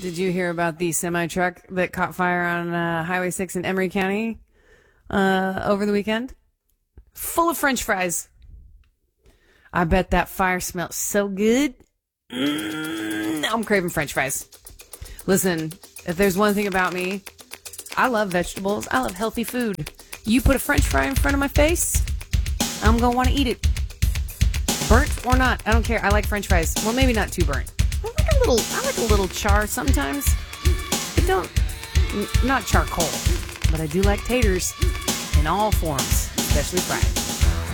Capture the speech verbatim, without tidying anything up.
did you hear about the semi-truck that caught fire on uh, Highway six in Emery County uh, over the weekend? Full of French fries. I bet that fire smells so good. Mm, I'm craving French fries. Listen, if there's one thing about me, I love vegetables. I love healthy food. You put a French fry in front of my face, I'm going to want to eat it. Burnt or not, I don't care. I like French fries. Well, maybe not too burnt. I like a little, I like a little char sometimes. But don't, not charcoal. But I do like taters in all forms, especially fried.